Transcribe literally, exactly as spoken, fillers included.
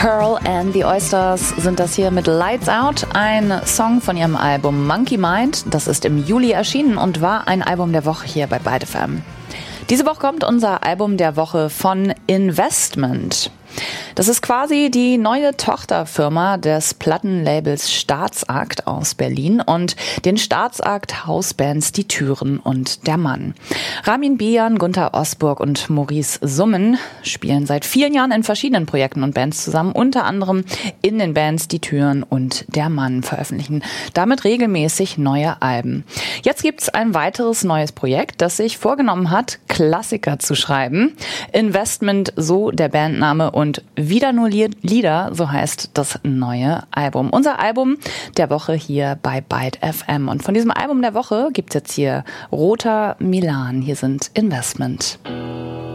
Pearl and the Oysters sind das hier mit Lights Out, ein Song von ihrem Album Monkey Mind. Das ist im Juli erschienen und war ein Album der Woche hier bei Byte F M. Diese Woche kommt unser Album der Woche von Investment. Das ist quasi die neue Tochterfirma des Plattenlabels Staatsakt aus Berlin und den Staatsakt Hausbands Die Türen und der Mann. Ramin Bian, Gunther Osburg und Maurice Summen spielen seit vielen Jahren in verschiedenen Projekten und Bands zusammen, unter anderem in den Bands Die Türen und der Mann, veröffentlichen damit regelmäßig neue Alben. Jetzt gibt's ein weiteres neues Projekt, das sich vorgenommen hat, Klassiker zu schreiben. Investment, so der Bandname, und Wieder nur Lieder, so heißt das neue Album. Unser Album der Woche hier bei Byte F M. Und von diesem Album der Woche gibt's jetzt hier Roter Milan. Hier sind Investment.